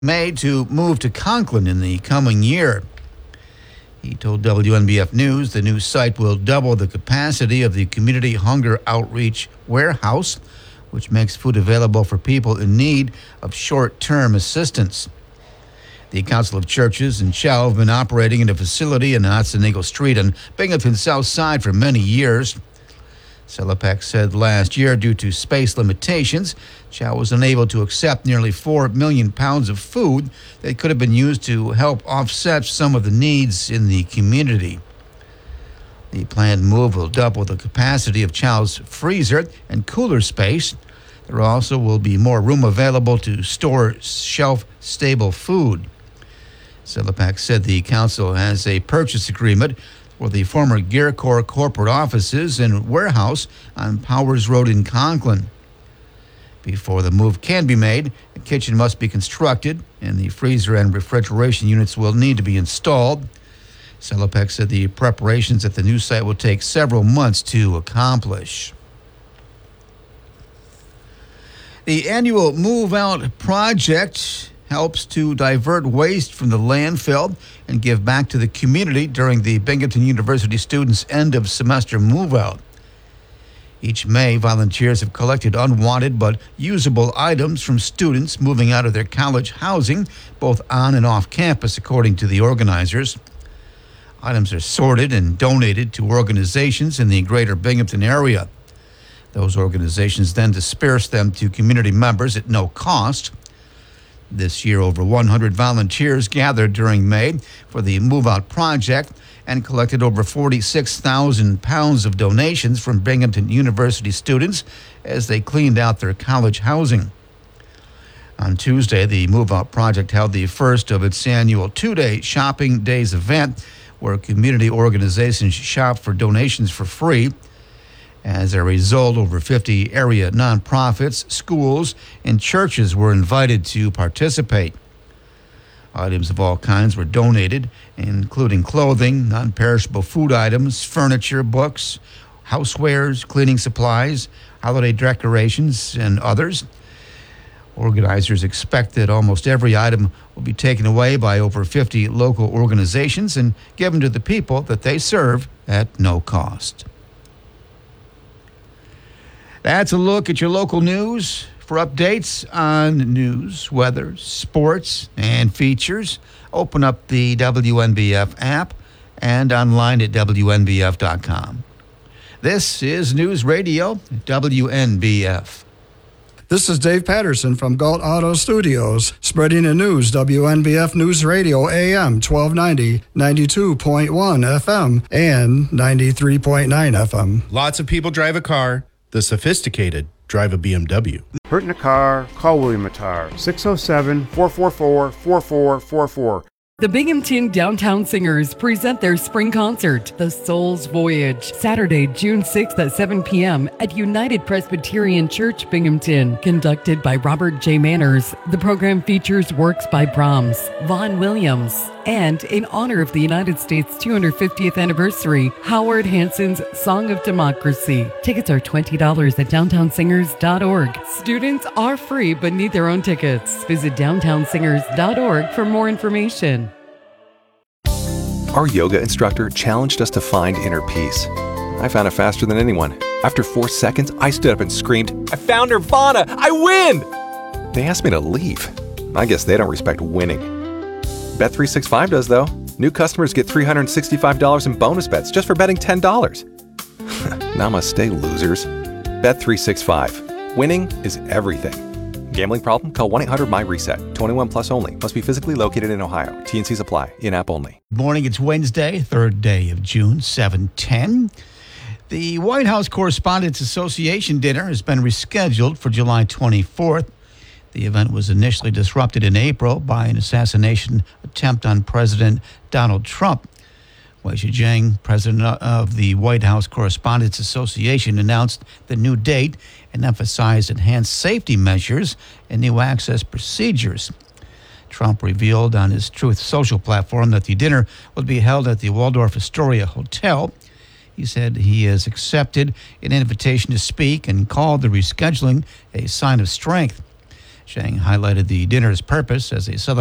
made to move to Conklin in the coming year. He told WNBF News the new site will double the capacity of the Community Hunger Outreach Warehouse, which makes food available for people in need of short-term assistance. The Council of Churches in Chow have been operating in a facility in Otsego Street on Binghamton's South Side for many years. Selipek said last year, due to space limitations, Chow was unable to accept nearly 4 million pounds of food that could have been used to help offset some of the needs in the community. The planned move will double the capacity of Chow's freezer and cooler space. There also will be more room available to store shelf-stable food. Selipek said the council has a purchase agreement for the former Gear Corps corporate offices and warehouse on Powers Road in Conklin. Before the move can be made, a kitchen must be constructed, and the freezer and refrigeration units will need to be installed. Selipek said the preparations at the new site will take several months to accomplish. The annual Move Out project helps to divert waste from the landfill and give back to the community during the Binghamton University students' end-of-semester move-out. Each May, volunteers have collected unwanted but usable items from students moving out of their college housing, both on and off campus, according to the organizers. Items are sorted and donated to organizations in the greater Binghamton area. Those organizations then disperse them to community members at no cost. This year, over 100 volunteers gathered during May for the Move Out project and collected over 46,000 pounds of donations from Binghamton University students as they cleaned out their college housing. On Tuesday, the Move Out project held the first of its annual two-day Shopping Days event, where community organizations shop for donations for free. As a result, over 50 area nonprofits, schools, and churches were invited to participate. Items of all kinds were donated, including clothing, non-perishable food items, furniture, books, housewares, cleaning supplies, holiday decorations, and others. Organizers expect that almost every item will be taken away by over 50 local organizations and given to the people that they serve at no cost. That's a look at your local news. For updates on news, weather, sports, and features, open up the WNBF app and online at WNBF.com. This is News Radio, WNBF. This is Dave Patterson from Galt Auto Studios, spreading the news, WNBF News Radio, AM 1290, 92.1 FM, and 93.9 FM. Lots of people drive a car. The sophisticated drive a BMW. Hurt in a car? Call William Attar, 607-444-4444. The Binghamton Downtown Singers present their spring concert, The Soul's Voyage, Saturday, June 6th at 7 p.m. at United Presbyterian Church, Binghamton, conducted by Robert J. Manners. The program features works by Brahms, Vaughan Williams, and in honor of the United States 250th anniversary, Howard Hanson's Song of Democracy. Tickets are $20 at downtownsingers.org. Students are free but need their own tickets. Visit downtownsingers.org for more information. Our yoga instructor challenged us to find inner peace. I found it faster than anyone. After 4 seconds, I stood up and screamed, "I found Nirvana! I win!" They asked me to leave. I guess they don't respect winning. Bet365 does, though. New customers get $365 in bonus bets just for betting $10. Namaste, losers. Bet365. Winning is everything. Gambling problem? Call 1-800-MY-RESET. 21 plus only. Must be physically located in Ohio. T&Cs apply. In-app only. Morning, it's Wednesday, third day of June, 7:10. The White House Correspondents Association dinner has been rescheduled for July 24th. The event was initially disrupted in April by an assassination attempt on President Donald Trump. Wei Zhejiang, president of the White House Correspondents Association, announced the new date and emphasized enhanced safety measures and new access procedures. Trump revealed on his Truth Social platform that the dinner would be held at the Waldorf Astoria Hotel. He said he has accepted an invitation to speak and called the rescheduling a sign of strength. Chang highlighted the dinner's purpose as a